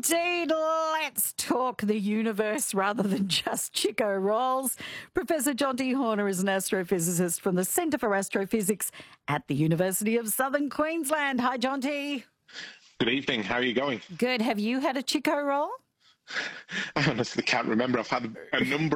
indeed. Let's talk the universe rather than just Chico rolls. Professor Jonty Horner is an astrophysicist from the Centre for Astrophysics at the University of Southern Queensland. Hi, Jonty. Good evening. How are you going? Good. Have you had a Chico roll? I honestly can't remember. I've had a number